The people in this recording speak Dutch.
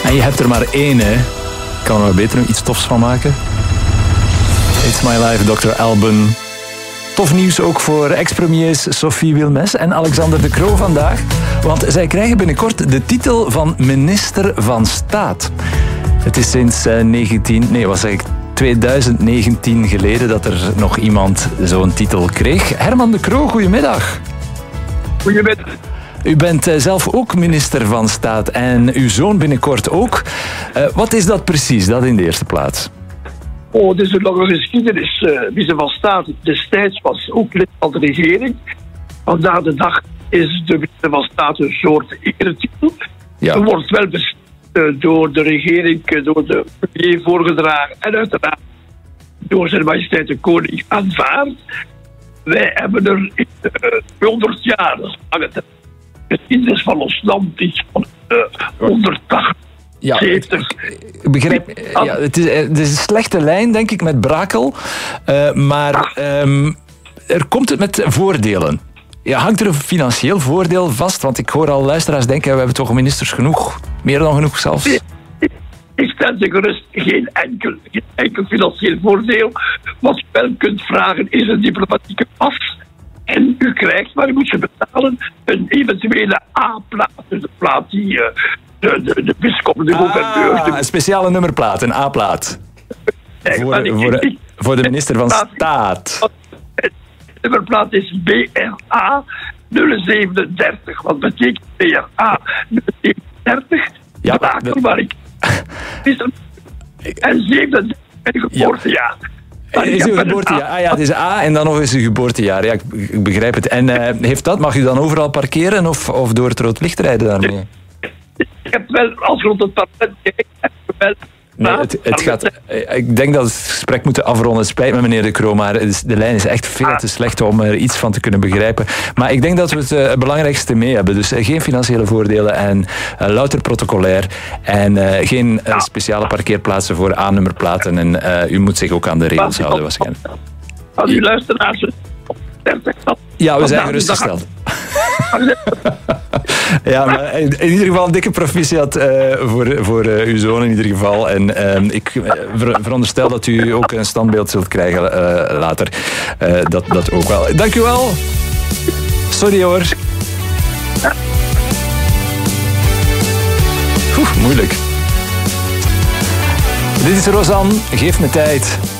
En je hebt er maar één, hè. Ik kan er maar beter nog iets tofs van maken. It's My Life, Dr. Alban. Tof nieuws ook voor ex-premiers Sophie Wilmès en Alexander De Croo vandaag. Want zij krijgen binnenkort de titel van minister van Staat. Het is sinds 2019 geleden dat er nog iemand zo'n titel kreeg. Herman De Croo, goedemiddag. Goedemiddag. U bent zelf ook minister van Staat en uw zoon binnenkort ook. Wat is dat precies, dat in de eerste plaats? Oh, het is een lange geschiedenis. Minister van Staat destijds was ook lid van de regering. Vandaag de dag is de minister van Staat een soort eretitel. Ja. Er wordt wel beslist door de regering, door de premier voorgedragen en uiteraard door zijn majesteit de koning aanvaard. Wij hebben er in 100 jaar, dat is lange tijd, geschiedenis van ons land iets van 180. Ja, ik begrijp. Ja, het is een slechte lijn, denk ik, met Brakel. Maar er komt het met voordelen. Ja, hangt er een financieel voordeel vast? Want ik hoor al luisteraars denken, we hebben toch ministers genoeg. Meer dan genoeg zelfs. Ik stel ze gerust geen enkel financieel voordeel. Wat je wel kunt vragen is een diplomatieke pas. En u krijgt, maar u moet ze betalen, een eventuele A-plaat. Dus de plaat die de bisschop, de gouverneur... Een speciale nummerplaat, een A-plaat. Voor de minister van Staat. De nummerplaat is BRA 037. Wat betekent BRA 037? Ja, waar ik... En 37 geboortejaar. Is uw geboortejaar? Ah ja, het is A en dan nog eens uw geboortejaar. Ja, ik begrijp het. En mag u dan overal parkeren of door het rood licht rijden daarmee? Ik heb wel, als je rond het parlement kijkt, wel... Nee, het gaat, ik denk dat we het gesprek moeten afronden. Het spijt me, meneer De Croo, maar de lijn is echt veel te slecht om er iets van te kunnen begrijpen. Maar ik denk dat we het belangrijkste mee hebben. Dus geen financiële voordelen en louter protocolair. En geen speciale parkeerplaatsen voor A-nummerplaten. En u moet zich ook aan de regels houden, waarschijnlijk. Als u luisteraars... Ja, we zijn gerustgesteld. Ja, maar in ieder geval een dikke proficiat voor uw zoon in ieder geval. En ik veronderstel dat u ook een standbeeld zult krijgen later. Dat ook wel. Dank u wel. Sorry hoor. Moeilijk. Dit is Rosanne. Geef me tijd.